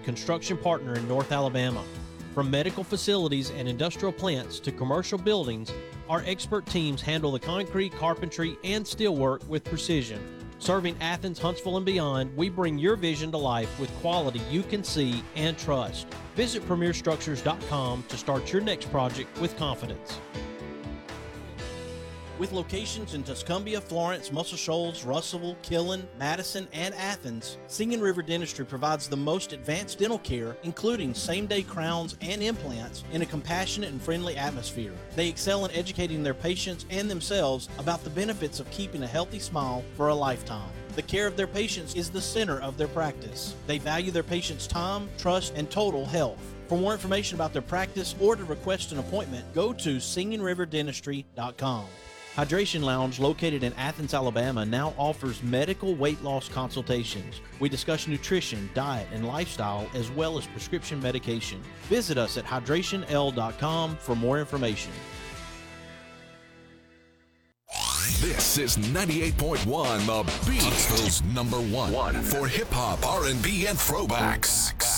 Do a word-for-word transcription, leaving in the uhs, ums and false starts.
construction partner in North Alabama. From medical facilities and industrial plants to commercial buildings, our expert teams handle the concrete, carpentry, and steelwork with precision. Serving Athens, Huntsville, and beyond, we bring your vision to life with quality you can see and trust. Visit premier structures dot com to start your next project with confidence. With locations in Tuscumbia, Florence, Muscle Shoals, Russellville, Killen, Madison, and Athens, Singing River Dentistry provides the most advanced dental care, including same-day crowns and implants, in a compassionate and friendly atmosphere. They excel in educating their patients and themselves about the benefits of keeping a healthy smile for a lifetime. The care of their patients is the center of their practice. They value their patients' time, trust, and total health. For more information about their practice or to request an appointment, go to singing river dentistry dot com. Hydration Lounge, located in Athens, Alabama, now offers medical weight loss consultations. We discuss nutrition, diet, and lifestyle, as well as prescription medication. Visit us at hydration l dot com for more information. This is ninety-eight point one The Beat, Huntsville's number one, one for hip-hop, R and B, and throwbacks.